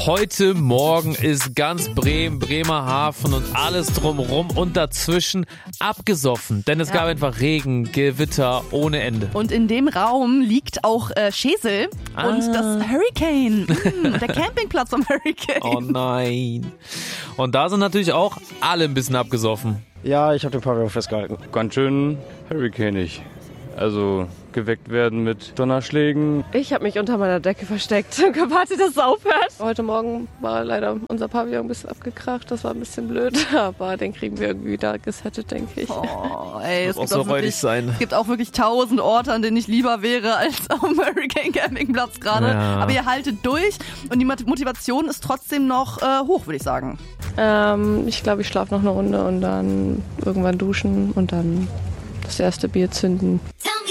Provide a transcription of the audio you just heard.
Heute Morgen ist ganz Bremen, Bremerhaven und alles drumherum und dazwischen abgesoffen. Denn es gab einfach Regen, Gewitter ohne Ende. Und in dem Raum liegt auch Schesel und das Hurricane. Der Campingplatz vom Hurricane. Oh nein. Und da sind natürlich auch alle ein bisschen abgesoffen. Ja, ich habe den Pavillon festgehalten. Ganz schön hurricanig. Also geweckt werden mit Donnerschlägen. Ich habe mich unter meiner Decke versteckt und gewartet, dass es aufhört. Heute Morgen war leider unser Pavillon ein bisschen abgekracht. Das war ein bisschen blöd, aber den kriegen wir irgendwie da gesettet, denke ich. Oh, ey, es gibt auch wirklich 1000 Orte, an denen ich lieber wäre als auf dem Hurricane Campingplatz gerade. Ja. Aber ihr haltet durch und die Motivation ist trotzdem noch hoch, würde ich sagen. Ich glaube, ich schlafe noch eine Runde und dann irgendwann duschen und dann das erste Bier zünden. Tell